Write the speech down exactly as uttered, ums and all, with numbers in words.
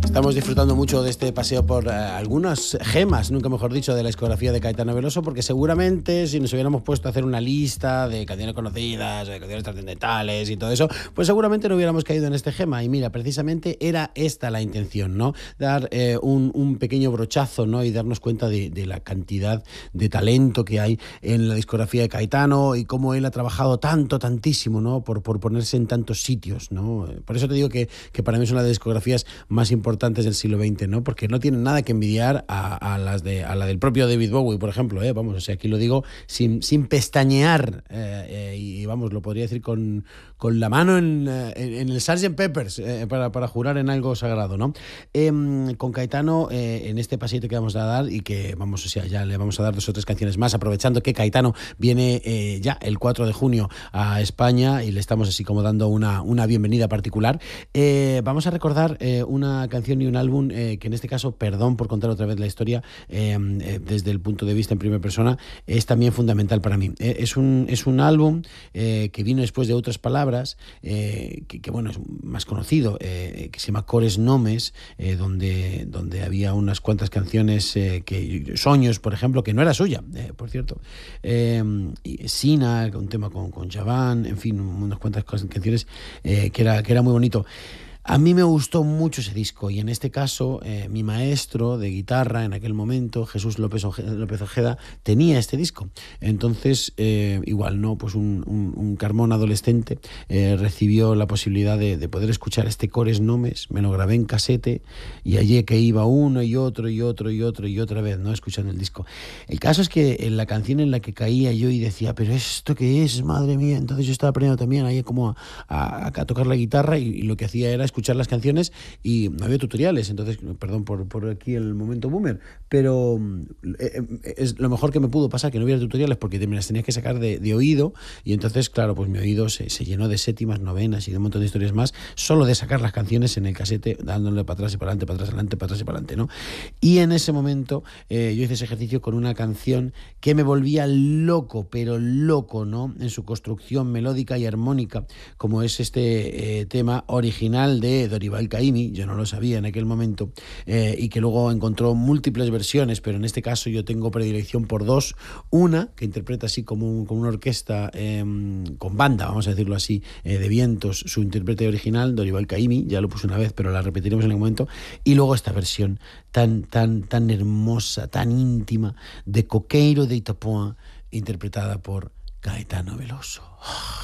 Estamos disfrutando mucho de este paseo por eh, algunas gemas, nunca mejor dicho, de la discografía de Caetano Veloso, porque seguramente si nos hubiéramos puesto a hacer una lista de canciones conocidas, de canciones trascendentales y todo eso, pues seguramente no hubiéramos caído en este gema. Y mira, precisamente era esta la intención, ¿no? Dar eh, un, un pequeño brochazo, ¿no? Y darnos cuenta de, de la cantidad de talento que hay en la discografía de Caetano y cómo él ha trabajado tanto, tantísimo, ¿no? Por, por ponerse en tantos sitios, ¿no? Por eso te digo que, que para mí es una de las discografías más importantes del siglo veinte, ¿no? Porque no tienen nada que envidiar a, a las de a la del propio David Bowie, por ejemplo, ¿eh? Vamos, o sea, aquí lo digo sin, sin pestañear eh, eh, y vamos, lo podría decir con, con la mano en, en, en el sargento Pepper's eh, para, para jurar en algo sagrado, ¿no? Eh, con Caetano, eh, en este paseito que vamos a dar y que vamos, o sea, ya le vamos a dar dos o tres canciones más, aprovechando que Caetano viene eh, ya el cuatro de junio a España y le estamos así como dando una, una bienvenida particular. Eh, vamos a recordar eh, una canción y un álbum eh, que en este caso, perdón por contar otra vez la historia eh, eh, desde el punto de vista en primera persona, es también fundamental para mí. Eh, es, un, es un álbum eh, que vino después de Otras Palabras, eh, que, que bueno, es más conocido, eh, que se llama Cores Nomes, eh, donde, donde había unas cuantas canciones, eh, que Soños, por ejemplo, que no era suya, eh, por cierto. Eh, y Sina, un tema con, con Javan, en fin, unas cuantas canciones eh, que, era, que era muy bonito. A mí me gustó mucho ese disco y en este caso eh, mi maestro de guitarra en aquel momento, Jesús López Ojeda, López Ojeda, tenía este disco. Entonces, eh, igual, ¿no? Pues un, un, un Carmón adolescente eh, recibió la posibilidad de, de poder escuchar este Cores Nomes, me lo grabé en casete y allí que iba uno y otro y otro y otro y otra vez, ¿no? Escuchando el disco. El caso es que en la canción en la que caía yo y decía, ¿pero esto qué es? Madre mía. Entonces yo estaba aprendiendo también ahí como a, a, a tocar la guitarra y, y lo que hacía era escuchar las canciones y no había tutoriales, entonces, perdón por, por aquí el momento boomer, pero eh, es lo mejor que me pudo pasar, que no hubiera tutoriales, porque me las tenías que sacar de, de oído, y entonces, claro, pues mi oído se, se llenó de séptimas, novenas y de un montón de historias más, solo de sacar las canciones en el casete, dándole para atrás y para adelante, para atrás, adelante, para atrás y para adelante, ¿no? Y en ese momento eh, yo hice ese ejercicio con una canción que me volvía loco, pero loco, ¿no? En su construcción melódica y armónica, como es este eh, tema original de Dorival Caymmi, yo no lo sabía en aquel momento, eh, y que luego encontró múltiples versiones, pero en este caso yo tengo predilección por dos. Una que interpreta así como, un, como una orquesta eh, con banda, vamos a decirlo así, eh, de vientos, su intérprete original, Dorival Caymmi, ya lo puse una vez, pero la repetiremos en algún momento, y luego esta versión tan, tan, tan hermosa, tan íntima, de Coqueiro de Itapuã, interpretada por Caetano Veloso.